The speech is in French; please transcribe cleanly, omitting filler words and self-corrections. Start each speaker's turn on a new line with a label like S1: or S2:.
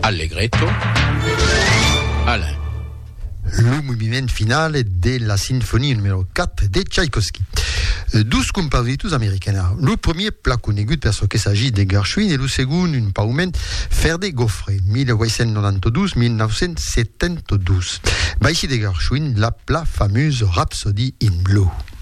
S1: Allegretto. Alain.
S2: Le moviment finale de la symphonie numéro 4 de Tchaïkovski. 12 compositors américains. Le premier plat conegut parce qu'il s'agit de Gershwin et le second un paument fer de Goffrey, 1892-1972. Ici de Gershwin, la fameuse Rhapsody in Blue.